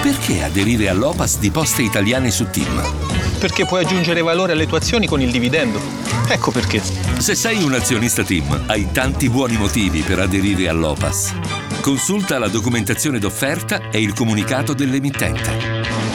Perché aderire all'Opas di Poste Italiane su TIM? Perché puoi aggiungere valore alle tue azioni con il dividendo. Ecco perché. Se sei un azionista TIM, hai tanti buoni motivi per aderire all'Opas. Consulta la documentazione d'offerta e il comunicato dell'emittente.